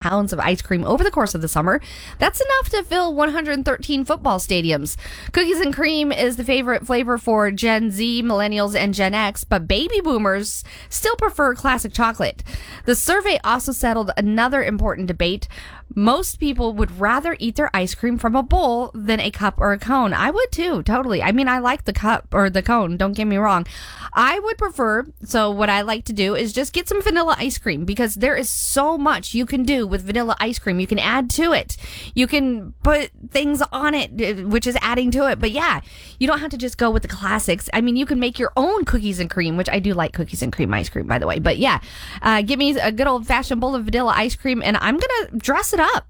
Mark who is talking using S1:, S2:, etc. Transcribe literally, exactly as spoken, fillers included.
S1: pounds of ice cream over the course of the summer. That's enough to fill one hundred thirteen football stadiums. Cookies and cream is the favorite flavor for Gen Z, millennials, and Gen X, but baby boomers still prefer classic chocolate. The survey also settled another important debate. Most people would rather eat their ice cream from a bowl than a cup or a cone. I would too, totally. I mean, I like the cup or the cone, don't get me wrong. I would prefer, so what I like to do is just get some vanilla ice cream because there is so much you can do with vanilla ice cream. You can add to it. You can put things on it, which is adding to it. But yeah, you don't have to just go with the classics. I mean, you can make your own cookies and cream, which I do like cookies and cream ice cream, by the way. But yeah, uh, give me a good old fashioned bowl of vanilla ice cream and I'm going to dress it up.